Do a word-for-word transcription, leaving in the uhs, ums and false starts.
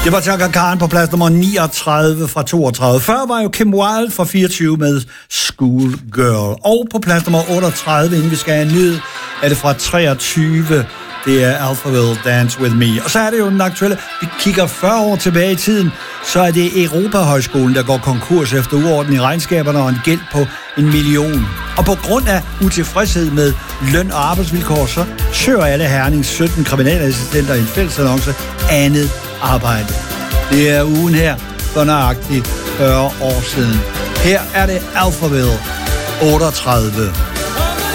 Det var Chaka Khan på plads nummer niogtredive fra toogtredive. Før var jo Kim Wilde fra fireogtyve med Schoolgirl. Og på plads nummer otteogtredive, inden vi skal have en nyhed, er det fra treogtyve. Det er Alphaville, Dance With Me. Og så er det jo den aktuelle. Vi kigger fyrre år tilbage i tiden, så er det Europahøjskolen, der går konkurs efter uorden i regnskaberne og en gæld på en million. Og på grund af utilfredshed med løn og arbejdsvilkår, så søger alle Hernings sytten kriminalassistenter i en fællesannonce andet arbejde. Det er ugen her for nøjagtigt fyrre år siden. Her er det Alphaville otteogtredive.